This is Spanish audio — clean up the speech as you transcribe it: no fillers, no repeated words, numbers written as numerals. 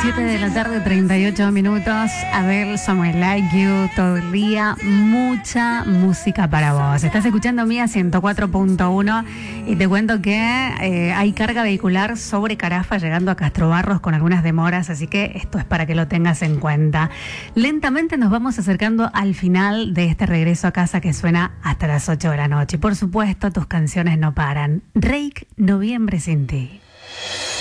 7 de la tarde, 38 minutos. Adele, Someone Like You, todo el día. Mucha música para vos. Estás escuchando Mía 104.1 y te cuento que hay carga vehicular sobre Carafa llegando a Castrobarros con algunas demoras, así que esto es para que lo tengas en cuenta. Lentamente nos vamos acercando al final de este regreso a casa que suena hasta las 8 de la noche. Y por supuesto, tus canciones no paran. Reik, Noviembre sin ti.